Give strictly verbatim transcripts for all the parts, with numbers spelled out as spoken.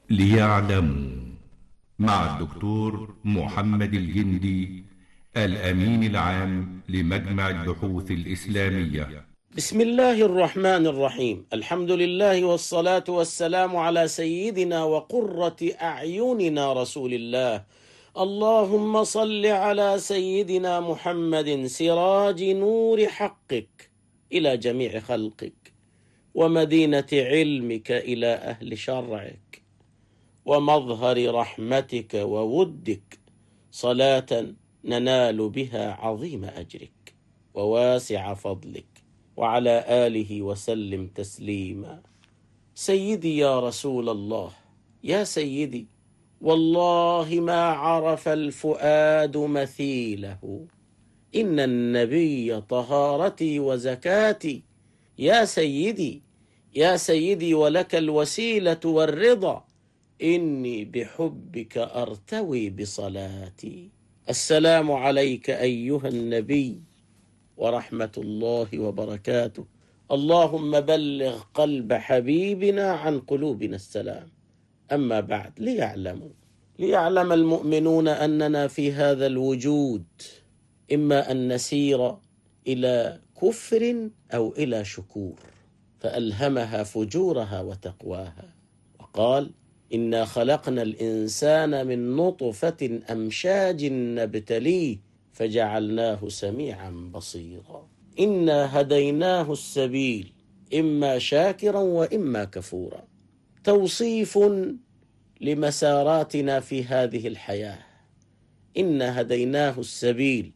ليعلموا، مع الدكتور محمد الجندي، الأمين العام لمجمع البحوث الإسلامية. بسم الله الرحمن الرحيم. الحمد لله والصلاة والسلام على سيدنا وقرة أعيننا رسول الله. اللهم صل على سيدنا محمد سراج نور حقك إلى جميع خلقك، ومدينة علمك إلى أهل شرعك، ومظهر رحمتك وودك، صلاة ننال بها عظيم أجرك وواسع فضلك، وعلى آله وسلم تسليما. سيدي يا رسول الله، يا سيدي، والله ما عرف الفؤاد مثيله، إن النبي طهارتي وزكاتي. يا سيدي، يا سيدي، ولك الوسيلة والرضا، إني بحبك أرتوي بصلاتي. السلام عليك أيها النبي ورحمة الله وبركاته. اللهم بلغ قلب حبيبنا عن قلوبنا السلام. أما بعد، ليعلموا ليعلم المؤمنون أننا في هذا الوجود إما أن نسير إلى كفر أو إلى شكور، فألهمها فجورها وتقواها، وقال: إنا خلقنا الإنسان من نطفة أمشاج نبتليه فجعلناه سميعا بصيرا. إنا هديناه السبيل، إما شاكرا وإما كفورا. توصيف لمساراتنا في هذه الحياة. إنا هديناه السبيل،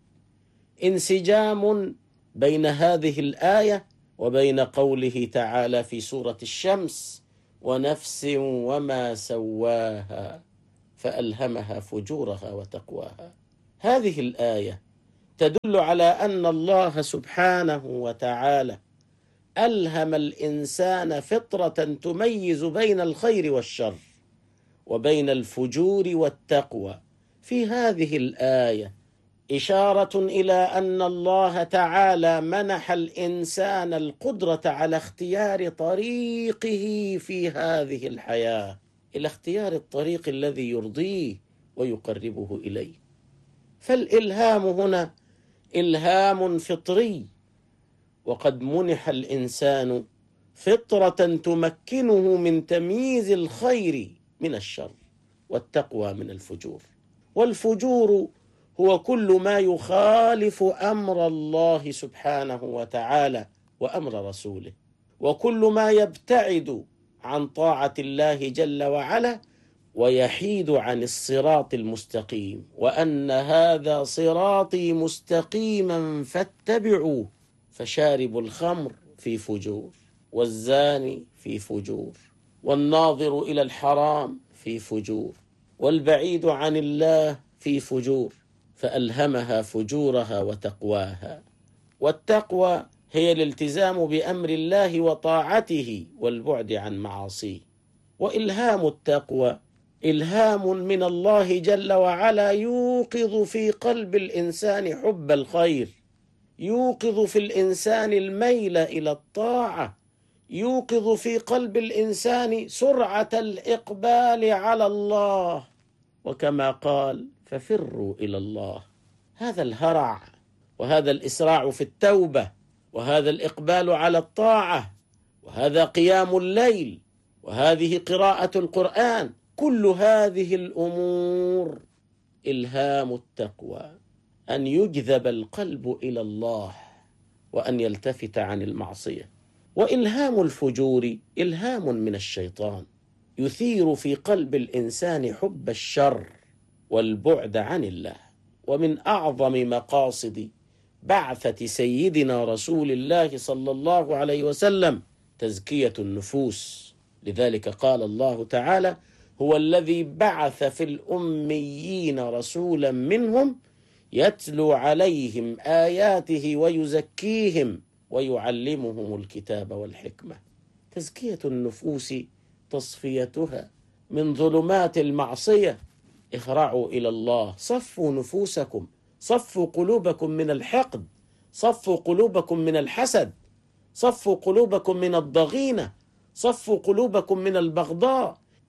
انسجام بين هذه الآية وبين قوله تعالى في سورة الشمس: ونفس وما سواها فألهمها فجورها وتقواها. هذه الآية تدل على أن الله سبحانه وتعالى ألهم الإنسان فطرة تميز بين الخير والشر وبين الفجور والتقوى. في هذه الآية إشارة إلى أن الله تعالى منح الإنسان القدرة على اختيار طريقه في هذه الحياة، إلى اختيار الطريق الذي يرضيه ويقربه إليه. فالإلهام هنا إلهام فطري، وقد منح الإنسان فطرة تمكنه من تمييز الخير من الشر والتقوى من الفجور. والفجور هو كل ما يخالف أمر الله سبحانه وتعالى وأمر رسوله، وكل ما يبتعد عن طاعة الله جل وعلا ويحيد عن الصراط المستقيم، وأن هذا صراطي مستقيما فاتبعوه. فشارب الخمر في فجور، والزاني في فجور، والناظر إلى الحرام في فجور، والبعيد عن الله في فجور. فألهمها فجورها وتقواها. والتقوى هي الالتزام بأمر الله وطاعته والبعد عن معاصيه. وإلهام التقوى إلهام من الله جل وعلا يوقظ في قلب الإنسان حب الخير، يوقظ في الإنسان الميل إلى الطاعة، يوقظ في قلب الإنسان سرعة الإقبال على الله. وكما قال: ففروا إلى الله. هذا الهرع وهذا الإسراع في التوبة، وهذا الإقبال على الطاعة، وهذا قيام الليل، وهذه قراءة القرآن، كل هذه الأمور إلهام التقوى، أن يجذب القلب إلى الله وأن يلتفت عن المعصية. وإلهام الفجور إلهام من الشيطان، يثير في قلب الإنسان حب الشر والبعد عن الله. ومن أعظم مقاصد بعثة سيدنا رسول الله صلى الله عليه وسلم تزكية النفوس. لذلك قال الله تعالى: هو الذي بعث في الأميين رسولا منهم يتلو عليهم آياته ويزكيهم ويعلمهم الكتاب والحكمة. تزكية النفوس تصفيتها من ظلمات المعصية. اخرعوا إلى الله، صفوا نفوسكم، صفوا قلوبكم من الحقد، صفوا قلوبكم من الحسد، صفوا قلوبكم من الضغينة، صفوا قلوبكم من البغضاء.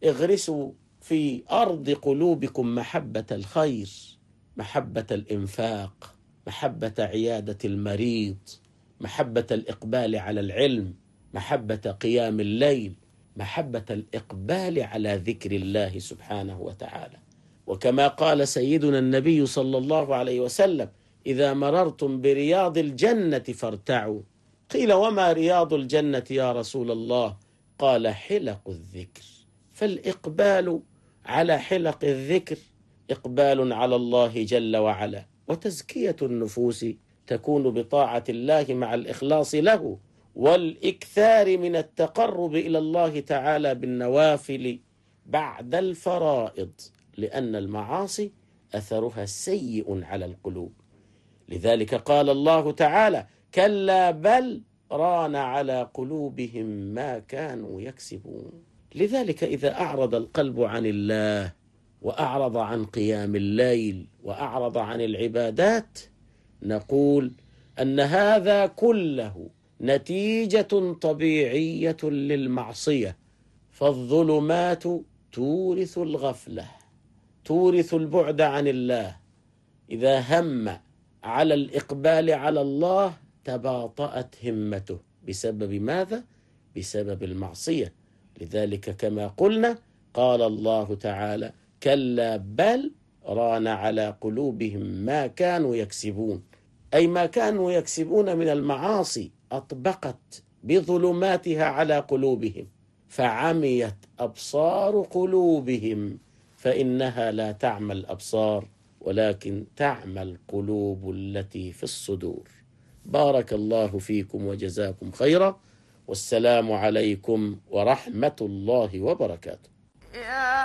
اغرسوا في أرض قلوبكم محبة الخير، محبة الإنفاق، محبة عيادة المريض، محبة الإقبال على العلم، محبة قيام الليل، محبة الإقبال على ذكر الله سبحانه وتعالى. وكما قال سيدنا النبي صلى الله عليه وسلم: إذا مررتم برياض الجنة فارتعوا. قيل: وما رياض الجنة يا رسول الله؟ قال: حلق الذكر. فالإقبال على حلق الذكر إقبال على الله جل وعلا، وتزكية النفوس تكون بطاعة الله مع الإخلاص له، والإكثار من التقرب إلى الله تعالى بالنوافل بعد الفرائض، لأن المعاصي أثرها سيء على القلوب. لذلك قال الله تعالى: كلا بل ران على قلوبهم ما كانوا يكسبون. لذلك إذا أعرض القلب عن الله وأعرض عن قيام الليل وأعرض عن العبادات، نقول أن هذا كله نتيجة طبيعية للمعصية. فالظلمات تورث الغفلة، تورث البعد عن الله. إذا هم على الإقبال على الله تباطأت همته. بسبب ماذا؟ بسبب المعصية. لذلك كما قلنا قال الله تعالى: كلا بل ران على قلوبهم ما كانوا يكسبون، أي ما كانوا يكسبون من المعاصي أطبقت بظلماتها على قلوبهم، فعميت أبصار قلوبهم، فإنها لا تعمى الأبصار ولكن تعمى القلوب التي في الصدور. بارك الله فيكم وجزاكم خيرا، والسلام عليكم ورحمة الله وبركاته.